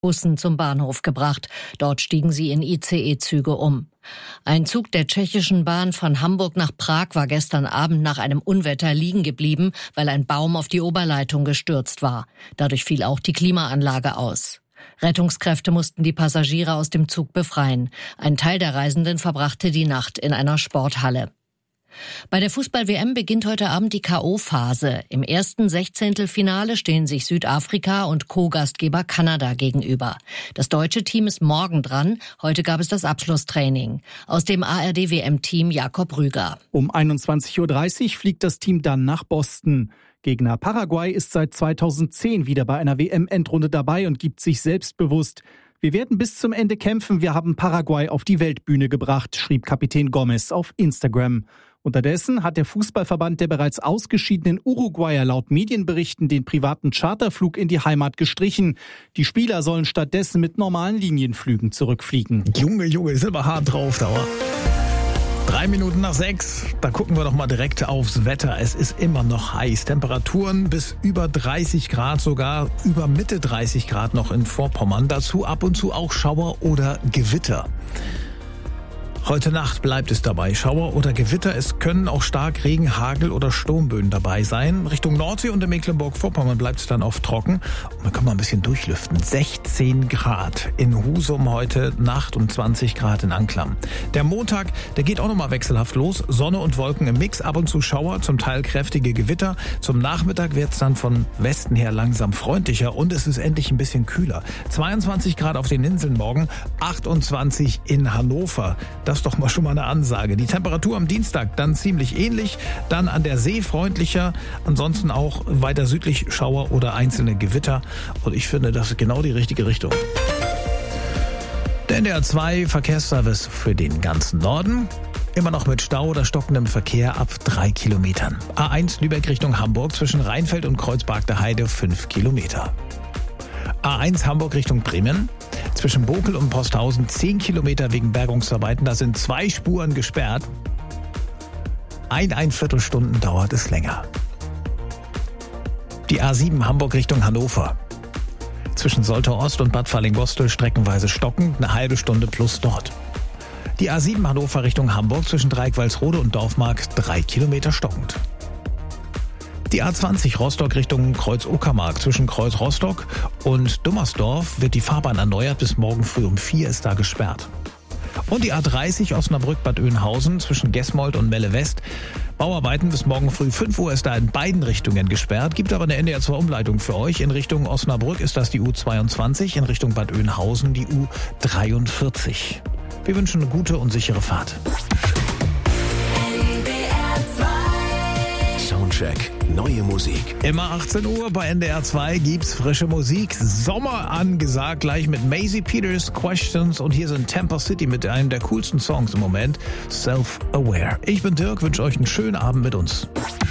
Bussen zum Bahnhof gebracht. Dort stiegen sie in ICE-Züge um. Ein Zug der tschechischen Bahn von Hamburg nach Prag war gestern Abend nach einem Unwetter liegen geblieben, weil ein Baum auf die Oberleitung gestürzt war. Dadurch fiel auch die Klimaanlage aus. Rettungskräfte mussten die Passagiere aus dem Zug befreien. Ein Teil der Reisenden verbrachte die Nacht in einer Sporthalle. Bei der Fußball-WM beginnt heute Abend die K.O.-Phase. Im ersten Sechzehntelfinale stehen sich Südafrika und Co-Gastgeber Kanada gegenüber. Das deutsche Team ist morgen dran. Heute gab es das Abschlusstraining. Aus dem ARD-WM-Team Jakob Rüger. Um 21.30 Uhr fliegt das Team dann nach Boston. Gegner Paraguay ist seit 2010 wieder bei einer WM-Endrunde dabei und gibt sich selbstbewusst: Wir werden bis zum Ende kämpfen, wir haben Paraguay auf die Weltbühne gebracht, schrieb Kapitän Gomez auf Instagram. Unterdessen hat der Fußballverband der bereits ausgeschiedenen Uruguayer laut Medienberichten den privaten Charterflug in die Heimat gestrichen. Die Spieler sollen stattdessen mit normalen Linienflügen zurückfliegen. Junge, ist aber hart drauf, Dauer. 6:03, da gucken wir doch mal direkt aufs Wetter. Es ist immer noch heiß. Temperaturen bis über 30 Grad, sogar über Mitte 30 Grad noch in Vorpommern. Dazu ab und zu auch Schauer oder Gewitter. Heute Nacht bleibt es dabei. Schauer oder Gewitter. Es können auch stark Regen, Hagel oder Sturmböen dabei sein. Richtung Nordsee und in Mecklenburg-Vorpommern bleibt es dann oft trocken. Und wir können mal ein bisschen durchlüften. 16 Grad in Husum heute Nacht und 20 Grad in Anklam. Der Montag, der geht auch nochmal wechselhaft los. Sonne und Wolken im Mix, ab und zu Schauer, zum Teil kräftige Gewitter. Zum Nachmittag wird es dann von Westen her langsam freundlicher und es ist endlich ein bisschen kühler. 22 Grad auf den Inseln morgen, 28 in Hannover. Das ist doch mal schon mal eine Ansage. Die Temperatur am Dienstag dann ziemlich ähnlich, dann an der See freundlicher, ansonsten auch weiter südlich Schauer oder einzelne Gewitter. Und ich finde, das ist genau die richtige Richtung. Der NDR 2 Verkehrsservice für den ganzen Norden. Immer noch mit Stau oder stockendem Verkehr ab 3 Kilometern. A1 Lübeck Richtung Hamburg zwischen Rheinfeld und Kreuzberg der Heide 5 Kilometer. A1 Hamburg Richtung Bremen. Zwischen Bokel und Posthausen 10 Kilometer wegen Bergungsarbeiten. Da sind 2 Spuren gesperrt. Ein Viertelstunden dauert es länger. Die A7 Hamburg Richtung Hannover. Zwischen Soltau Ost und Bad Fallingbostel streckenweise stockend, eine halbe Stunde plus dort. Die A7 Hannover Richtung Hamburg zwischen Dreikwalsrode und Dorfmark 3 Kilometer stockend. Die A20 Rostock Richtung Kreuz-Uckermark zwischen Kreuz Rostock und Dummersdorf wird die Fahrbahn erneuert. Bis morgen früh um 4 ist da gesperrt. Und die A30 Osnabrück-Bad Oeynhausen zwischen Gesmold und Melle West. Bauarbeiten bis morgen früh 5 Uhr ist da in beiden Richtungen gesperrt. Gibt aber eine NDR 2 Umleitung für euch. In Richtung Osnabrück ist das die U22, in Richtung Bad Oeynhausen die U43. Wir wünschen eine gute und sichere Fahrt. Soundcheck. Neue Musik. Immer 18 Uhr bei NDR 2 gibt's frische Musik. Sommer angesagt, gleich mit Maisie Peters, Questions und hier sind Tampa City mit einem der coolsten Songs im Moment, Self-Aware. Ich bin Dirk, wünsche euch einen schönen Abend mit uns.